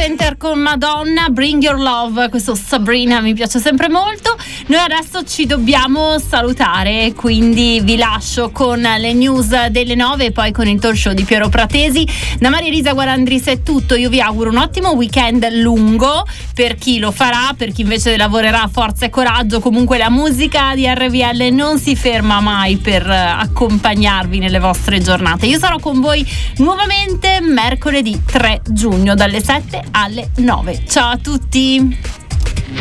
Carpenter con Madonna, Bring Your Love. Questo Sabrina mi piace sempre molto. Noi adesso ci dobbiamo salutare, quindi vi lascio con le news delle 9 e poi con il talk show di Piero Pratesi. Da Maria Elisa Guarandris è tutto. Io vi auguro un ottimo weekend lungo per chi lo farà, per chi invece lavorerà, forza e coraggio. Comunque la musica di RVL non si ferma mai per accompagnarvi nelle vostre giornate. Io sarò con voi nuovamente mercoledì 3 giugno dalle 7 alle 9. Ciao a tutti.